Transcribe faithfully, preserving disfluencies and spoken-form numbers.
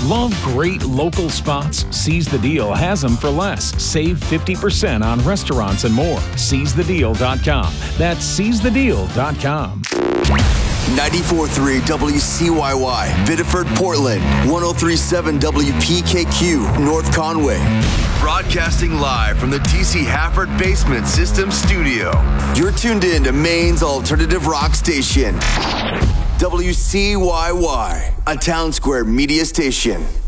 Love great local spots? Seize the Deal has them for less. Save fifty percent on restaurants and more. seize the deal dot com. That's seize the deal dot com. ninety-four point three W C Y Y, Biddeford, Portland. one oh three point seven W P K Q, North Conway. Broadcasting live from the T C Hafford Basement System Studio. You're tuned in to Maine's alternative rock station. W C Y Y, a Town Square media station.